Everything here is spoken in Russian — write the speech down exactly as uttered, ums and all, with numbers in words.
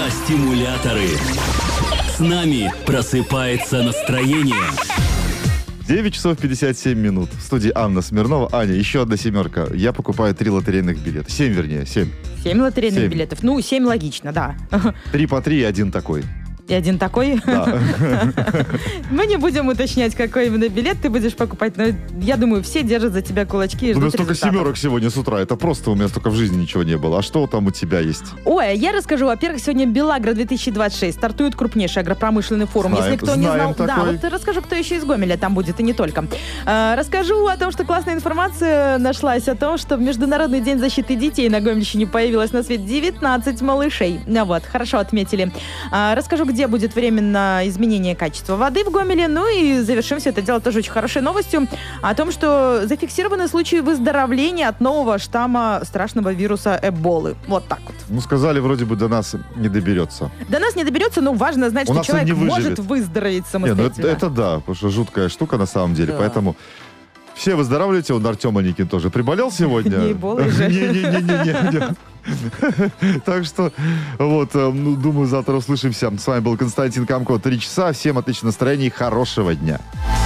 Утра-стимуляторы. С нами просыпается настроение. девять часов пятьдесят семь минут. В студии Анна Смирнова. Аня, еще одна семерка. Я покупаю три лотерейных билета. Семь, вернее, семь. Семь лотерейных Семь. билетов. Ну, семь логично, да. Три по три и один такой. И один такой? Да. Мы не будем уточнять, какой именно билет ты будешь покупать, но я думаю, все держат за тебя кулачки и У меня ждут столько результатов. семерок сегодня с утра. Это просто у меня столько в жизни ничего не было. А что там у тебя есть? Ой, я расскажу. Во-первых, сегодня Белагро две тысячи двадцать шесть. Стартует крупнейший агропромышленный форум. Знаем, Если кто не знаем знал, да, такой. вот расскажу, кто еще из Гомеля там будет, и не только. А, расскажу о том, что классная информация нашлась о том, что в Международный день защиты детей на Гомельщине появилось на свет девятнадцать малышей. Ну вот, хорошо отметили. А, расскажу, где будет временно изменение качества воды в Гомеле. Ну и завершим все это дело тоже очень хорошей новостью о том, что зафиксированы случаи выздоровления от нового штамма страшного вируса Эболы. Вот так вот. Ну, сказали, вроде бы до нас не доберется. До нас не доберется, но важно знать, У что нас он человек не выживет. может выздороветь Не, ну самостоятельно. это, это да, потому что жуткая штука на самом деле. Да. Поэтому все выздоравливайте. Он Артем Аникин тоже приболел сегодня. Не Эболой же. Не-не-не-не-не. Так что, вот, э, ну, думаю, завтра услышимся. С вами был Константин Камко. Три часа. Всем отличного настроения и хорошего дня.